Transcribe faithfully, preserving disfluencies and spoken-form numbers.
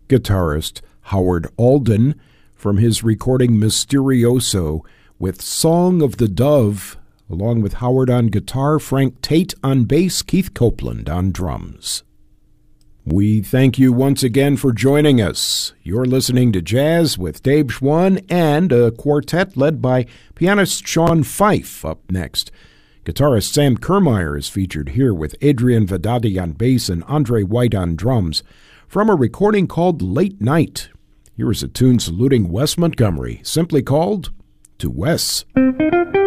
guitarist Howard Alden from his recording Mysterioso with Song of the Dove, along with Howard on guitar, Frank Tate on bass, Keith Copeland on drums. We thank you once again for joining us. You're listening to Jazz with Dave Schwann and a quartet led by pianist Sean Fife up next. Guitarist Sam Kermeyer is featured here with Adrian Vedati on bass and Andre White on drums from a recording called Late Night. Here is a tune saluting Wes Montgomery, simply called To Wes.